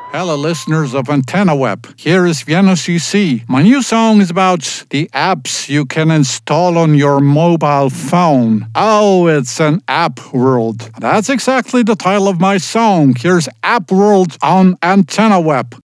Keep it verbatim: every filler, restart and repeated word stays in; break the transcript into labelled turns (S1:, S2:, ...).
S1: Hello, listeners of Antenna Web. Here is Vienna C C. My new song is about the apps you can install on your mobile phone. Oh, it's an app world. That's exactly the title of my song. Here's App World on Antenna Web.